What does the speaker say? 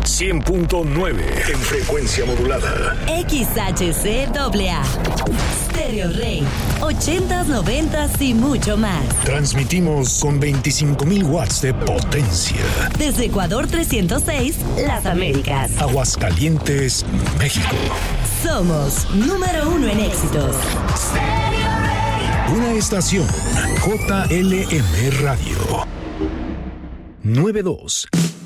100.9 en frecuencia modulada. XHCAA. Stereo Rey. 80s, 90s y mucho más. Transmitimos con 25,000 watts de potencia. Desde Ecuador 306, Las Américas. Aguascalientes, México. Somos número 1 en éxitos. Una estación JLM Radio. 92.